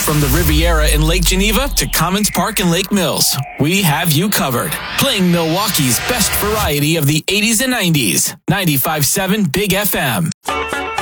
From the Riviera in Lake Geneva to Commons Park in Lake Mills, we have you covered. Playing Milwaukee's best variety of the 80s and 90s. 95.7 Big FM.